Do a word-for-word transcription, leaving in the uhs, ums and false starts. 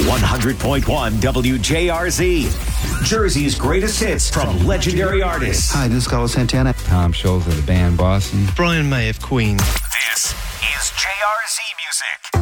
one hundred point one W J R Z. Jersey's greatest hits from legendary artists. Hi, this is Carlos Santana. Tom Scholz of the band Boston. Brian May of Queen. This is J R Z Music.